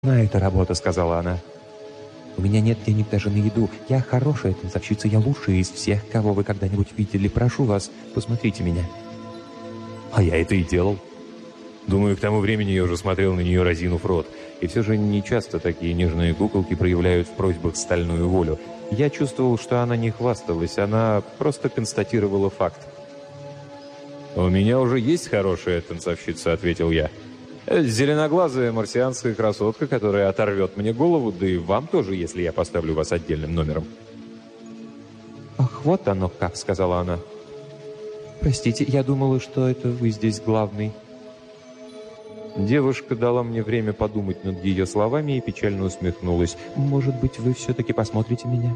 эта работа», — сказала она. «У меня нет денег даже на еду. Я хорошая танцовщица, я лучшая из всех, кого вы когда-нибудь видели. Прошу вас, посмотрите меня». А я это и делал. Думаю, к тому времени я уже смотрел на нее, разинув рот. И все же не часто такие нежные куколки проявляют в просьбах стальную волю. Я чувствовал, что она не хвасталась, она просто констатировала факт. «У меня уже есть хорошая танцовщица», — ответил я. «Зеленоглазая марсианская красотка, которая оторвет мне голову, да и вам тоже, если я поставлю вас отдельным номером». «Ах, вот оно как», — сказала она. «Простите, я думала, что это вы здесь главный». Девушка дала мне время подумать над ее словами и печально усмехнулась. «Может быть, вы все-таки посмотрите меня?»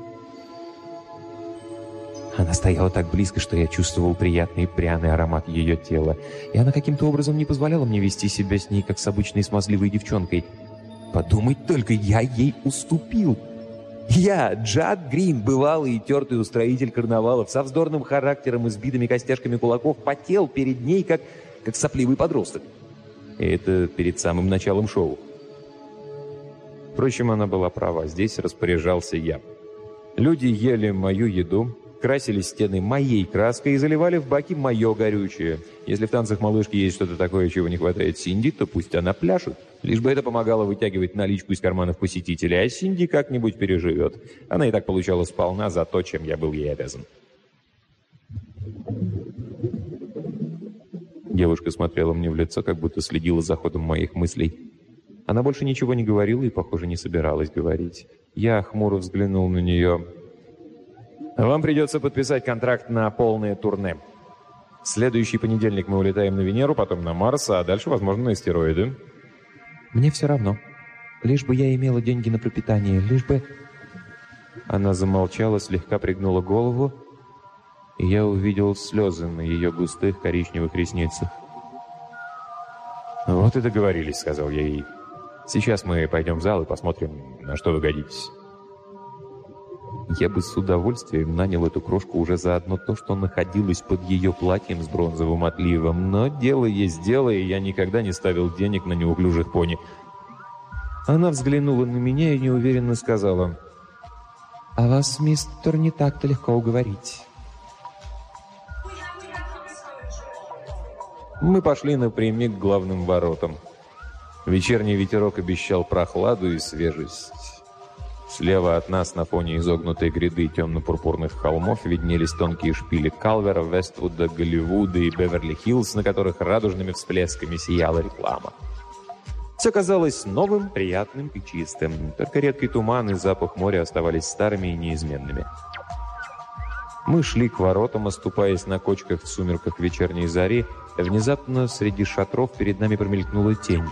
Она стояла так близко, что я чувствовал приятный пряный аромат ее тела, и она каким-то образом не позволяла мне вести себя с ней, как с обычной смазливой девчонкой. Подумать только, я ей уступил. Я, Джад Грин, бывалый и тертый устроитель карнавалов, со вздорным характером и сбитыми костяшками кулаков, потел перед ней, как сопливый подросток. И это перед самым началом шоу. Впрочем, она была права, здесь распоряжался я. Люди ели мою еду, красили стены моей краской и заливали в баки мое горючее. Если в танцах малышки есть что-то такое, чего не хватает Синди, то пусть она пляшет. Лишь бы это помогало вытягивать наличку из карманов посетителей, а Синди как-нибудь переживет. Она и так получала сполна за то, чем я был ей обязан. Девушка смотрела мне в лицо, как будто следила за ходом моих мыслей. Она больше ничего не говорила и, похоже, не собиралась говорить. Я хмуро взглянул на нее. «Вам придется подписать контракт на полное турне. В следующий понедельник мы улетаем на Венеру, потом на Марс, а дальше, возможно, на астероиды». «Мне все равно. Лишь бы я имела деньги на пропитание, лишь бы...» Она замолчала, слегка пригнула голову, и я увидел слезы на ее густых коричневых ресницах. «Вот и договорились», — сказал я ей. «Сейчас мы пойдем в зал и посмотрим, на что вы годитесь». Я бы с удовольствием нанял эту крошку уже за одно то, что находилось под ее платьем с бронзовым отливом, но дело есть дело, и я никогда не ставил денег на неуклюжих пони. Она взглянула на меня и неуверенно сказала: «А вас, мистер, не так-то легко уговорить». Мы пошли напрямик к главным воротам. Вечерний ветерок обещал прохладу и свежесть. Слева от нас, на фоне изогнутой гряды темно-пурпурных холмов, виднелись тонкие шпили Калвера, Вествуда, Голливуда и Беверли-Хиллз, на которых радужными всплесками сияла реклама. Все казалось новым, приятным и чистым. Только редкий туман и запах моря оставались старыми и неизменными. Мы шли к воротам, оступаясь на кочках в сумерках вечерней зари. Внезапно среди шатров перед нами промелькнула тень.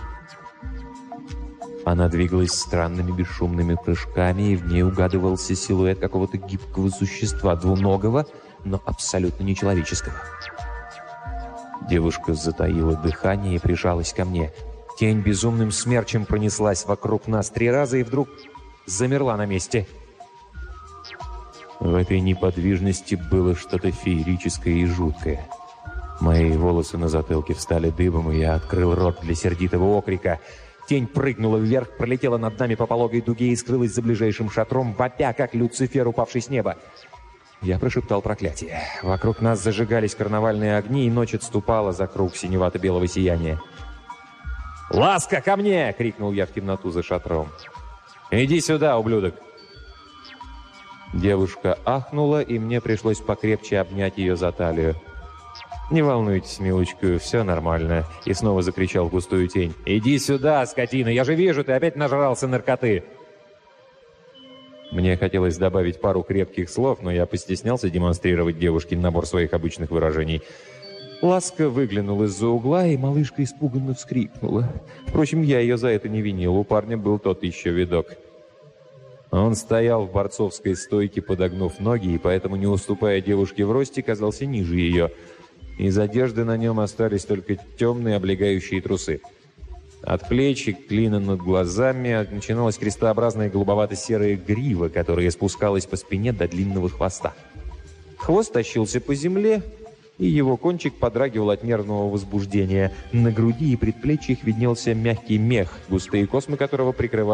Она двигалась странными бесшумными прыжками, и в ней угадывался силуэт какого-то гибкого существа, двуногого, но абсолютно нечеловеческого. Девушка затаила дыхание и прижалась ко мне. Тень безумным смерчем пронеслась вокруг нас 3 раза и вдруг замерла на месте. В этой неподвижности было что-то феерическое и жуткое. Мои волосы на затылке встали дыбом, и я открыл рот для сердитого окрика. Тень прыгнула вверх, пролетела над нами по пологой дуге и скрылась за ближайшим шатром, вопя, как Люцифер, упавший с неба. Я прошептал проклятие. Вокруг нас зажигались карнавальные огни, и ночь отступала за круг синевато-белого сияния. «Ласка, ко мне!» — крикнул я в темноту за шатром. «Иди сюда, ублюдок!» Девушка ахнула, и мне пришлось покрепче обнять ее за талию. «Не волнуйтесь, милочка, все нормально», — и снова закричал в густую тень. «Иди сюда, скотина, я же вижу, ты опять нажрался наркоты!» Мне хотелось добавить пару крепких слов, но я постеснялся демонстрировать девушке набор своих обычных выражений. Ласка выглянула из-за угла, и малышка испуганно вскрикнула. Впрочем, я ее за это не винил, у парня был тот еще видок. Он стоял в борцовской стойке, подогнув ноги, и поэтому, не уступая девушке в росте, казался ниже ее. Из одежды на нем остались только темные облегающие трусы. От плеч и клина над глазами начиналась крестообразная голубовато-серая грива, которая спускалась по спине до длинного хвоста. Хвост тащился по земле, и его кончик подрагивал от нервного возбуждения. На груди и предплечьях виднелся мягкий мех, густые космы которого прикрывали